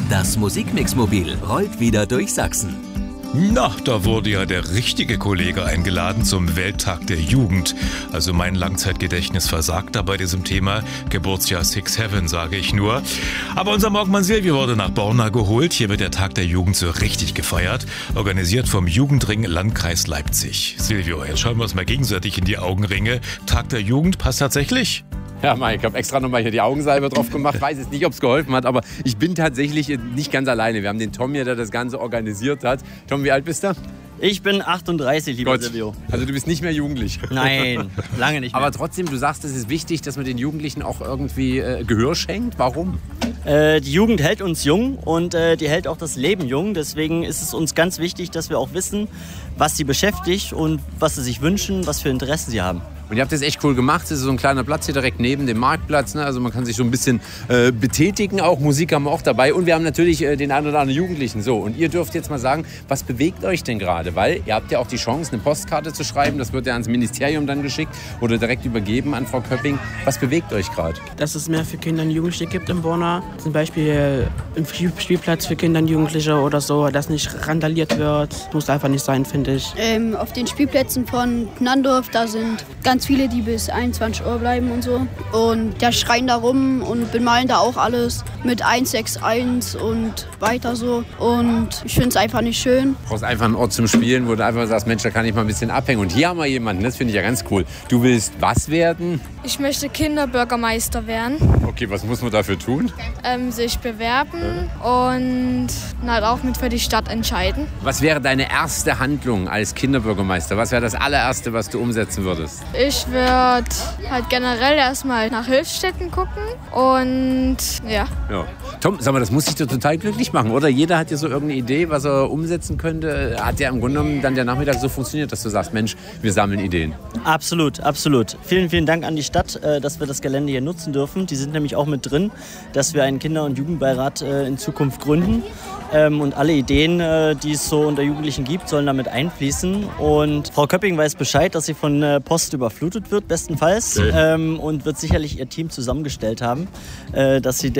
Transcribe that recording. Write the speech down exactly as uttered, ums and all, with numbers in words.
Das Musikmix-Mobil rollt wieder durch Sachsen. Na, da wurde ja der richtige Kollege eingeladen zum Welttag der Jugend. Also mein Langzeitgedächtnis versagt da bei diesem Thema. Geburtsjahr Six Heaven, sage ich nur. Aber unser Morgmann Silvio wurde nach Borna geholt. Hier wird der Tag der Jugend so richtig gefeiert. Organisiert vom Jugendring Landkreis Leipzig. Silvio, jetzt schauen wir uns mal gegenseitig in die Augenringe. Tag der Jugend passt tatsächlich? Ja, Mike, ich habe extra nochmal hier die Augensalbe drauf gemacht. Weiß jetzt nicht, ob es geholfen hat, aber ich bin tatsächlich nicht ganz alleine. Wir haben den Tom hier, der das Ganze organisiert hat. Tom, wie alt bist du? Ich bin achtunddreißig, lieber Gott. Silvio. Also du bist nicht mehr jugendlich. Nein, lange nicht mehr. Aber trotzdem, du sagst, es ist wichtig, dass man den Jugendlichen auch irgendwie äh, Gehör schenkt. Warum? Äh, die Jugend hält uns jung und äh, die hält auch das Leben jung. Deswegen ist es uns ganz wichtig, dass wir auch wissen, was sie beschäftigt und was sie sich wünschen, was für Interessen sie haben. Und ihr habt das echt cool gemacht. Es ist so ein kleiner Platz hier direkt neben dem Marktplatz. Ne? Also man kann sich so ein bisschen äh, betätigen. Auch Musik haben wir auch dabei. Und wir haben natürlich äh, den einen oder anderen Jugendlichen. So, und ihr dürft jetzt mal sagen, was bewegt euch denn gerade? Weil ihr habt ja auch die Chance, eine Postkarte zu schreiben. Das wird ja ans Ministerium dann geschickt oder direkt übergeben an Frau Köpping. Was bewegt euch gerade? Dass es mehr für Kinder und Jugendliche gibt in Borna. Zum Beispiel im Spielplatz für Kinder und Jugendliche oder so, dass nicht randaliert wird. Muss einfach nicht sein, finde ich. Ähm, auf den Spielplätzen von Knandorf, da sind ganz viele, die bis einundzwanzig Uhr bleiben und so. Und da schreien da rum und bemalen da auch alles mit eins sechs eins und weiter so. Und ich finde es einfach nicht schön. Du brauchst einfach einen Ort zum Spielen, wo du einfach sagst, Mensch, da kann ich mal ein bisschen abhängen. Und hier haben wir jemanden, das finde ich ja ganz cool. Du willst was werden? Ich möchte Kinderbürgermeister werden. Okay, was muss man dafür tun? Ähm, sich bewerben und halt auch mit für die Stadt entscheiden. Was wäre deine erste Handlung als Kinderbürgermeister? Was wäre das allererste, was du umsetzen würdest? Ich würde halt generell erstmal nach Hilfsstätten gucken und ja. Ja. Tom, sag mal, das muss dich doch total glücklich machen, oder? Jeder hat ja so irgendeine Idee, was er umsetzen könnte. Hat ja im Grunde genommen dann der Nachmittag so funktioniert, dass du sagst, Mensch, wir sammeln Ideen. Absolut, absolut. Vielen, vielen Dank an die Stadt, dass wir das Gelände hier nutzen dürfen. Die sind nämlich auch mit drin, dass wir einen Kinder- und Jugendbeirat in Zukunft gründen. Und alle Ideen, die es so unter Jugendlichen gibt, sollen damit einfließen. Und Frau Köpping weiß Bescheid, dass sie von Post überflutet wird, bestenfalls. Und wird sicherlich ihr Team zusammengestellt haben, dass sie